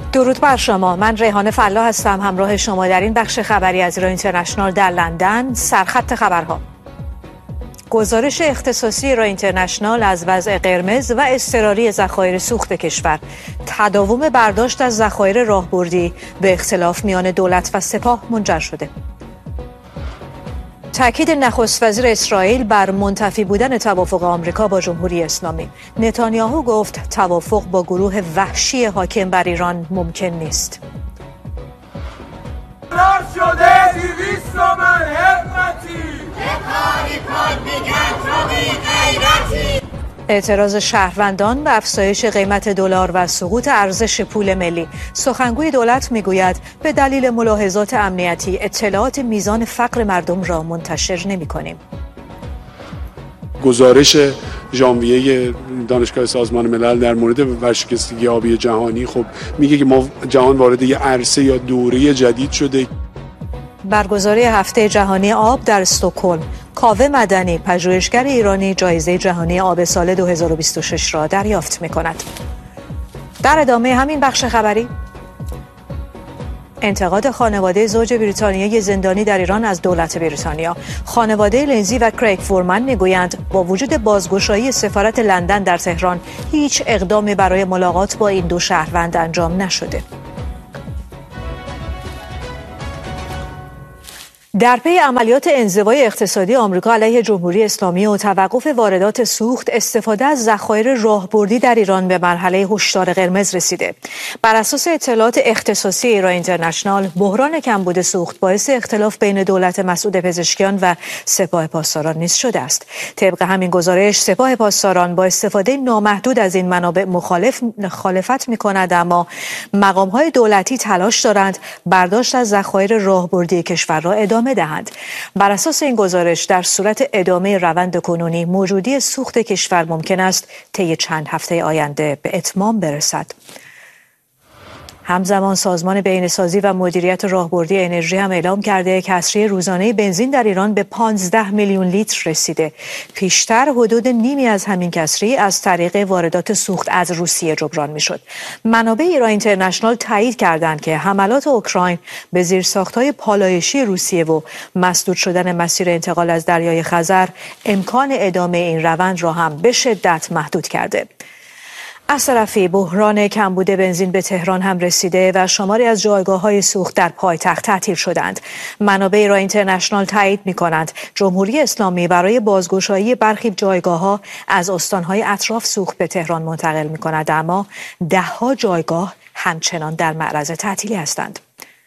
درود بر شما. من ریحانه فلاح هستم، همراه شما در این بخش خبری از ایران اینترنشنال در لندن. سرخط خبرها: گزارش اختصاصی ایران اینترنشنال از وضع قرمز و اضطراری ذخایر سوخت کشور، تداوم برداشت از ذخایر راهبردی به اختلاف میان دولت و سپاه منجر شده. تاکید نخست وزیر اسرائیل بر منتفی بودن توافق آمریکا با جمهوری اسلامی. نتانیاهو گفت توافق با گروه وحشی حاکم بر ایران ممکن نیست. اعتراض شهروندان به افزایش قیمت دلار و سقوط ارزش پول ملی. سخنگوی دولت میگوید به دلیل ملاحظات امنیتی اطلاعات میزان فقر مردم را منتشر نمی‌کنیم. گزارش ژانویه دانشگاه سازمان ملل در مورد ورشکستگی آبی جهانی خب میگه که ما جهان وارد یه عرصه یا دوره جدید شده. برگزاری هفته جهانی آب در استکهلم. کاوه مدنی، پژوهشگر ایرانی، جایزه جهانی آب سال 2026 را دریافت می‌کند. در ادامه همین بخش خبری، انتقاد خانواده زوج بریتانیایی زندانی در ایران از دولت بریتانیا. خانواده لینزی و کریگ فورمن میگویند با وجود بازگشایی سفارت لندن در تهران، هیچ اقدامی برای ملاقات با این دو شهروند انجام نشده. در پی عملیات انزوای اقتصادی آمریکا علیه جمهوری اسلامی و توقف واردات سوخت، استفاده از ذخایر راهبردی در ایران به مرحله هشدار قرمز رسیده. بر اساس اطلاعات اختصاصی ایران اینترنشنال، بحران کمبود سوخت باعث اختلاف بین دولت مسئول پزشکیان و سپاه پاسداران نیز شده است. طبق همین گزارش، سپاه پاسداران با استفاده نامحدود از این منابع مخالفت می‌کند، اما مقام‌های دولتی تلاش دارند برداشت از ذخایر راهبردی کشور را ادامه دهند. بر اساس این گزارش، در صورت ادامه روند کنونی، موجودی سوخت کشور ممکن است طی چند هفته آینده به اتمام برسد. همزمان سازمان بهینه‌سازی و مدیریت راهبردی انرژی هم اعلام کرده کسری روزانه بنزین در ایران به 15 میلیون لیتر رسیده. پیشتر حدود نیمی از همین کسری از طریق واردات سوخت از روسیه جبران میشد. منابع ایران اینترنشنال تایید کردند که حملات اوکراین به زیرساخت‌های پالایشی روسیه و مسدود شدن مسیر انتقال از دریای خزر امکان ادامه این روند را هم به شدت محدود کرده. از طرفی بحران کمبود بنزین به تهران هم رسیده و شماری از جایگاه‌های سوخت در پایتخت تعطیل شدند. منابع ایران اینترنشنال تایید می‌کنند جمهوری اسلامی برای بازگشایی برخی جایگاه‌ها از استان‌های اطراف سوخت به تهران منتقل می‌کند، اما ده‌ها جایگاه همچنان در معرض تعطیلی هستند.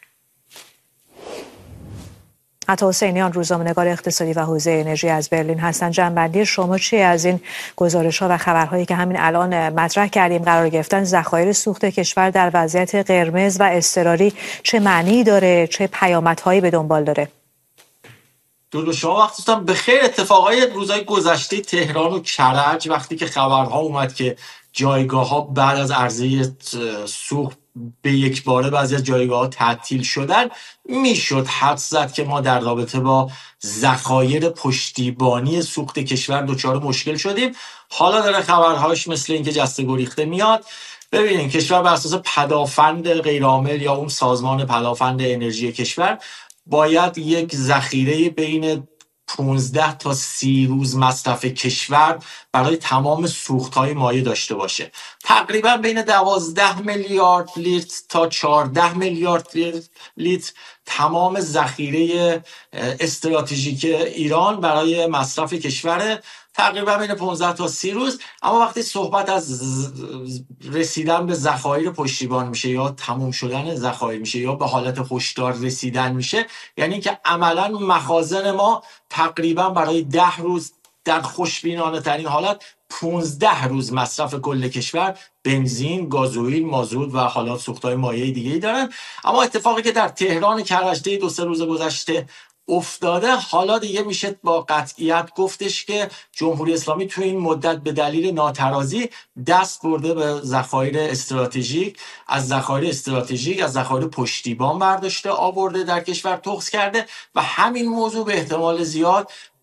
عطا حسینیان، روزنامه‌نگار اقتصادی و حوزه انرژی از برلین هستند. جنبندی شما چیه از این گزارش‌ها و خبرهایی که همین الان مطرح کردیم؟ قرار گرفتن ذخایر سوخت کشور در وضعیت قرمز و اضطراری چه معنی داره، چه پیامدهایی به دنبال داره؟ درود شما، وقتتون بخیر. اتفاقای روزهای گذشته تهران و کرج، وقتی که خبرها اومد که جایگاه‌ها بعد از عرضه سوخت به یک باره بعضی از جایگاه‌ها تعطیل شدن، میشد حدس زد که ما در رابطه با ذخایر پشتیبانی سوخت کشور دچار مشکل شدیم. حالا داره خبرهاش مثل اینکه جسته گریخته میاد. ببینید، کشور بر اساس پدافند غیرعامل یا اون سازمان پدافند انرژی کشور باید یک ذخیره بین 15 تا 30 روز مصرف کشور برای تمام سوخت‌های مایع داشته باشه. تقریبا بین 12 میلیارد لیتر تا 14 میلیارد لیتر تمام ذخیره استراتژیک ایران برای مصرف کشور، تقریبا بین 15 تا 30 روز. اما وقتی صحبت از رسیدن به ذخایر پشتیبان میشه یا تموم شدن ذخایر میشه یا به حالت هشدار رسیدن میشه، یعنی که عملا مخازن ما تقریبا برای 10 روز در خوشبینانه ترین حالت 15 روز مصرف کل کشور بنزین، گازوئیل، مازوت و حالا سوخت‌های مایع دیگه‌ای دارن. اما اتفاقی که در تهران کرج 2-3 روز گذشته افتاده، حالا دیگه میشه با قطعیت گفتش که جمهوری اسلامی تو این مدت به دلیل ناترازی دست برده به ذخایر استراتژیک، از ذخایر پشتیبان برداشته آورده در کشور تخص کرده و همین موضوع به احتمال زیاد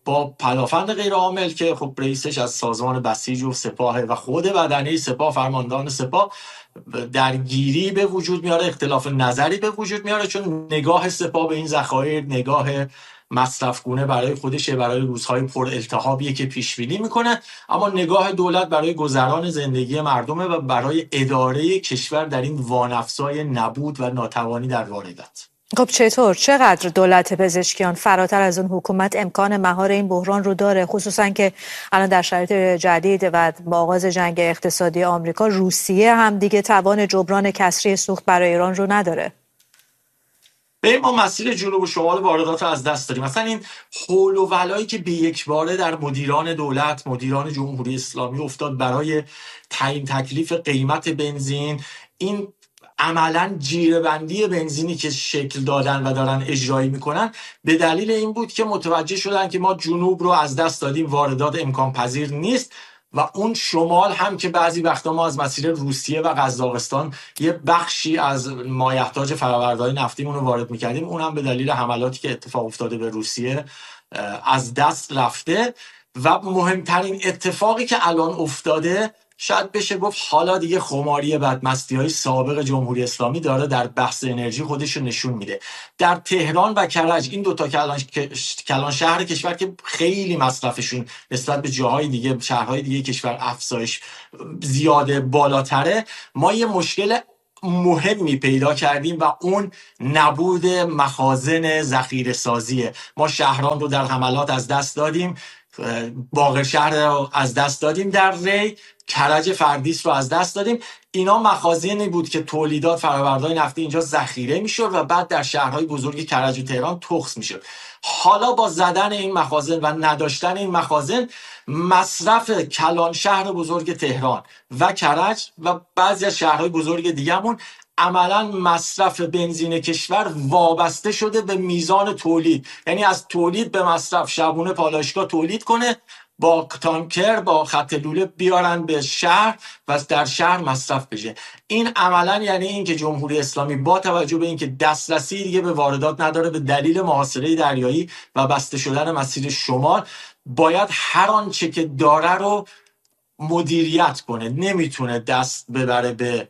با پدافند غیرعامل که خب رئیسش از سازمان بسیج و سپاه و خود بدنه سپاه، فرماندهان سپاه، درگیری به وجود میاره، اختلاف نظری به وجود میاره، چون نگاه سپاه به این ذخایر نگاه مصرفگونه برای خودشه، برای روزهای پر التهابیه که پیش بینی میکنه، اما نگاه دولت برای گذران زندگی مردمه و برای اداره کشور در این وانفسای نبود و ناتوانی در واردات. خب چقدر دولت پزشکیان فراتر از اون حکومت امکان مهار این بحران رو داره، خصوصا که الان در شرایط جدید و با آغاز جنگ اقتصادی آمریکا، روسیه هم دیگه توان جبران کسری سوخت برای ایران رو نداره؟ ما مسیر جنوب و شمال واردات رو از دست داریم. مثلا این حول و ولایی که به یک باره در مدیران دولت، مدیران جمهوری اسلامی افتاد برای تعیین تکلیف قیمت بنزین، این عملاً جیره‌بندی بنزینی که شکل دادن و دارن اجرایی میکنن، به دلیل این بود که متوجه شدن که ما جنوب رو از دست دادیم، واردات امکان پذیر نیست، و اون شمال هم که بعضی وقتا ما از مسیر روسیه و قزاقستان یه بخشی از مایحتاج فرآوردهای نفتیمون رو وارد میکردیم، اون هم به دلیل حملاتی که اتفاق افتاده به روسیه از دست رفته. و مهمترین اتفاقی که الان افتاده، شاید بشه گفت حالا دیگه خماری بدمستی‌های سابق جمهوری اسلامی داره در بحث انرژی خودش رو نشون میده. در تهران و کرج، این دوتا کلان شهر کشور که خیلی مصرفشون نسبت به جاهای دیگه، شهرهای دیگه کشور افزایش زیاده، بالاتره، ما یه مشکل مهمی پیدا کردیم و اون نبود مخازن ذخیره سازیه. ما شهران رو در حملات از دست دادیم، باقر شهر رو از دست دادیم، در ری کرج فردیس رو از دست دادیم. اینا مخازنی بود که تولیدات فرآوردهای نفتی اینجا ذخیره میشد و بعد در شهرهای بزرگ کرج و تهران تخص میشد. حالا با زدن این مخازن و نداشتن این مخازن، مصرف کلان شهر بزرگ تهران و کرج و بعضی از شهرهای بزرگ دیگه‌مون، عملا مصرف بنزین کشور وابسته شده به میزان تولید. یعنی از تولید به مصرف، شبونه پالایشگاه تولید کنه، با تانکر با خط لوله بیارن به شهر و در شهر مصرف بشه. این عملا یعنی این که جمهوری اسلامی با توجه به اینکه دسترسی دیگه به واردات نداره به دلیل محاصره دریایی و بسته شدن مسیر شمال، باید هر آنچه که داره رو مدیریت کنه. نمیتونه دست ببره به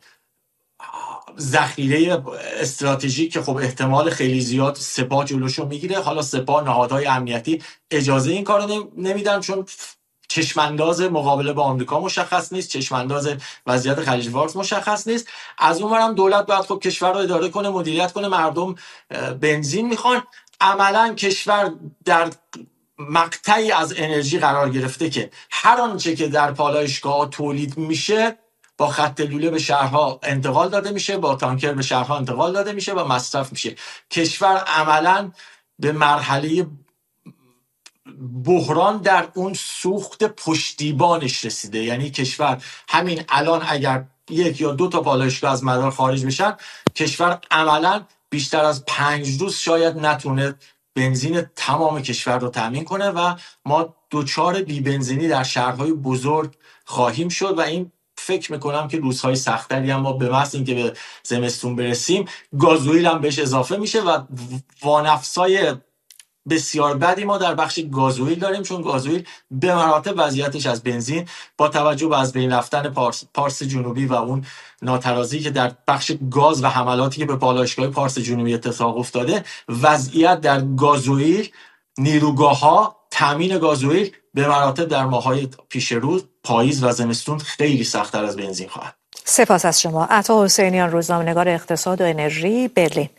ذخیره استراتژیک که خب احتمال خیلی زیاد سپاه جلوشو میگیره. حالا سپاه، نهادهای امنیتی اجازه این کارو نمیدن، چون چشمانداز مقابله با آمریکا مشخص نیست، چشمانداز وضعیت خلیج فارس مشخص نیست. از اون ورم دولت باید خب کشور رو اداره کنه، مدیریت کنه. مردم بنزین میخوان. عملا کشور در مقطعی از انرژی قرار گرفته که هر آنچه که در پالایشگاه تولید میشه با خط لوله به شهرها انتقال داده میشه، با تانکر به شهرها انتقال داده میشه و مصرف میشه. کشور عملاً به مرحله بحران در اون سوخت پشتیبانش رسیده. یعنی کشور همین الان اگر 1 یا 2 تا پالایشگاه از مدار خارج بشن، کشور عملاً بیشتر از 5 روز شاید نتونه بنزین تمام کشور رو تامین کنه و ما دوچار بی بنزینی در شهرهای بزرگ خواهیم شد. و این فکر میکنم که روزهای سختری هم ما به محض اینکه به زمستون برسیم، گازوئیل هم بهش اضافه میشه و وانفسای بسیار بدی ما در بخش گازوئیل داریم، چون گازوئیل به مراتب وضعیتش از بنزین با توجه به از بین رفتن پارس جنوبی و اون ناترازی که در بخش گاز و حملاتی که به پالایشگاه پارس جنوبی اتفاق افتاده، وضعیت در گازوئیل، نیروگاه‌ها، تامین گازوئیل به مراتب در ماه‌های پیش رو، پاییز و زمستون خیلی سخت‌تر از بنزین خواهد. سپاس از شما. عطا حسینیان، روزنامه‌نگار اقتصاد و انرژی، برلین.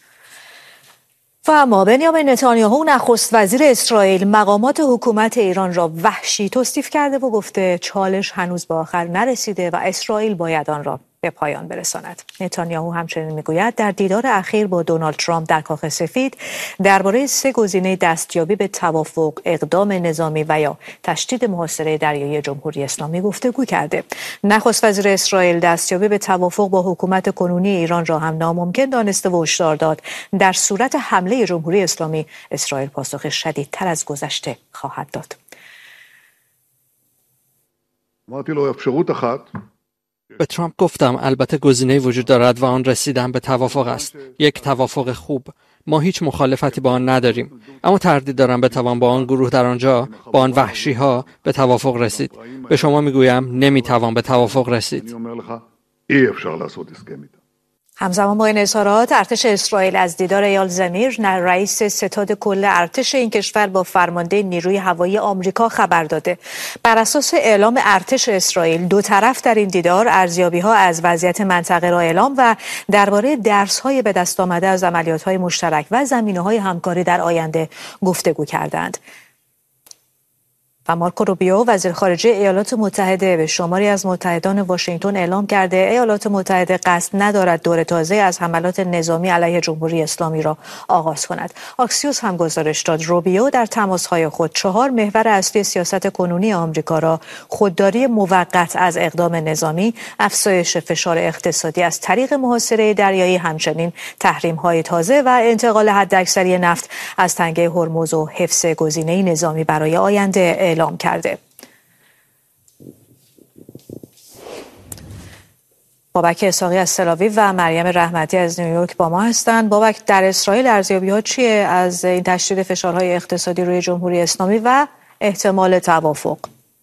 و اما بنیامین نتانیاهو، نخست وزیر اسرائیل، مقامات حکومت ایران را وحشی توصیف کرده و گفته چالش هنوز به آخر نرسیده و اسرائیل باید آن را به پایان برساند. نتانیاهو همچنین میگوید در دیدار اخیر با دونالد ترامپ در کاخ سفید درباره 3 گزینه دستیابی به توافق، اقدام نظامی و یا تشدید محاصره دریایی جمهوری اسلامی گفتگو کرده. نخست وزیر اسرائیل دستیابی به توافق با حکومت کنونی ایران را هم ناممکن دانسته و هشدار داد در صورت حمله جمهوری اسلامی اسرائیل پاسخ شدیدتر از گذشته خواهد داد. به ترامپ گفتم البته گزینه‌ای وجود دارد و آن رسیدن به توافق است. یک توافق خوب. ما هیچ مخالفتی با آن نداریم، اما تردید دارم بتوان با آن گروه در آنجا، با آن وحشی‌ها به توافق رسید. به شما میگویم نمیتوان به توافق رسید. همزمان با این اظهارات ارتش اسرائیل از دیدار ایال زمیر رئیس ستاد کل ارتش این کشور با فرمانده نیروی هوایی آمریکا خبر داده. بر اساس اعلام ارتش اسرائیل دو طرف در این دیدار ارزیابی‌ها از وضعیت منطقه را اعلام و درباره درس‌های به دست آمده از عملیات‌های مشترک و زمینه‌های همکاری در آینده گفتگو کردند. و مارکو روبیو وزیر خارجه ایالات متحده به شماری از متحدان واشنگتن اعلام کرده ایالات متحده قصد ندارد دور تازه از حملات نظامی علیه جمهوری اسلامی را آغاز کند. آکسیوس هم گزارش داد روبیو در تماس‌های خود 4 محور اصلی سیاست کنونی آمریکا را خودداری موقت از اقدام نظامی، افزایش فشار اقتصادی از طریق محاصره دریایی، همچنین تحریم‌های تازه و انتقال حداکثری نفت از تنگه هرمز و حفظ گزینه‌ای نظامی برای آینده اعلام کرده. بابک اسحاقی از تل‌آویو و مریم رحمتی از نیویورک با ما هستند. بابک، در اسرائیل ارزیابی‌ها چیه از این تشدید فشارهای اقتصادی روی جمهوری اسلامی و احتمال توافق؟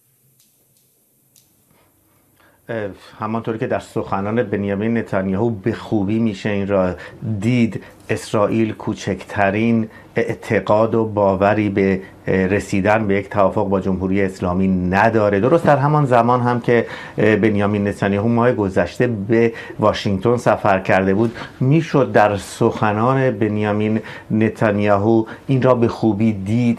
همانطوری که در سخنان بنیامین نتانیاهو به خوبی میشه این را دید، اسرائیل کوچکترین اعتقاد و باوری به رسیدن به یک توافق با جمهوری اسلامی نداره. درست در همان زمان هم که بنیامین نتانیاهو ماه گذشته به واشنگتن سفر کرده بود، میشد در سخنان بنیامین نتانیاهو این را به خوبی دید